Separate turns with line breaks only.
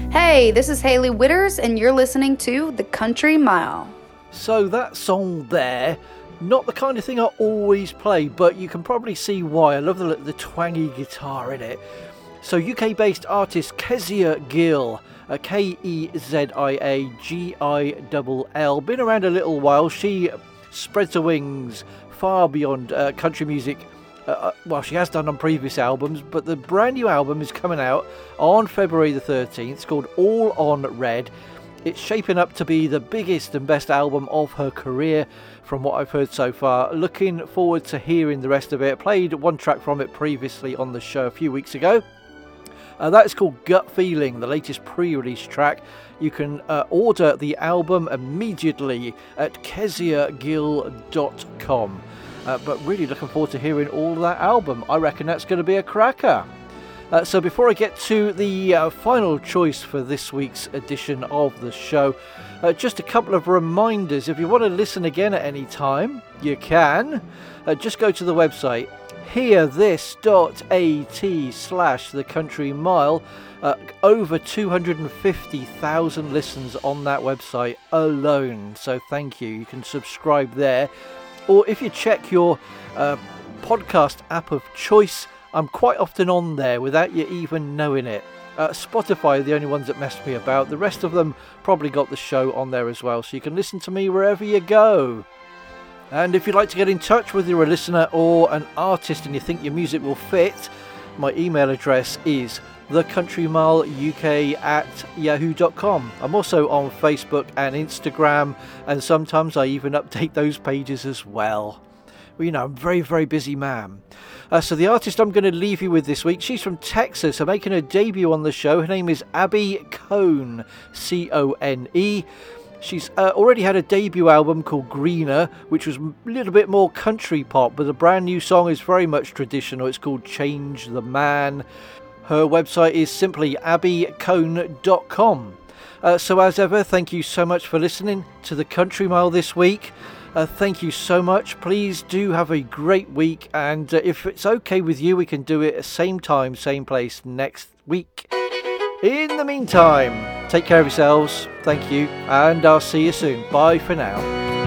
Hey, this is Haley Witters, and you're listening to The Country Mile.
So that song there, not the kind of thing I always play, but you can probably see why. I love the twangy guitar in it. So UK-based artist Kezia Gill, Keziagill, been around a little while. She spreads her wings far beyond country music. Well, she has done on previous albums, but the brand new album is coming out on February the 13th. It's called All on Red. It's shaping up to be the biggest and best album of her career from what I've heard so far. Looking forward to hearing the rest of it. I played one track from it previously on the show a few weeks ago. That is called Gut Feeling, the latest pre-release track. You can order the album immediately at keziagill.com. But really looking forward to hearing all of that album. I reckon that's going to be a cracker. So before I get to the final choice for this week's edition of the show, just a couple of reminders. If you want to listen again at any time, you can. Just go to the website, hearthis.at/The Country Mile. Over 250,000 listens on that website alone. So thank you. You can subscribe there. Or if you check your podcast app of choice, I'm quite often on there without you even knowing it. Spotify are the only ones that mess me about. The rest of them probably got the show on there as well, so you can listen to me wherever you go. And if you'd like to get in touch with you're a listener or an artist and you think your music will fit, my email address is thecountrymileuk@yahoo.com. I'm also on Facebook and Instagram, and sometimes I even update those pages as well. Well, you know, I'm a very, very busy man. So the artist I'm going to leave you with this week, she's from Texas, making her debut on the show. Her name is Abby Cone, Cone. She's already had a debut album called Greener, which was a little bit more country pop, but the brand new song is very much traditional. It's called Change the Man. Her website is simply abbycone.com. So as ever, thank you so much for listening to The Country Mile this week. Thank you so much. Please do have a great week, and if it's okay with you, we can do it at the same time, same place next week. In the meantime, take care of yourselves. Thank you, and I'll see you soon. Bye for now.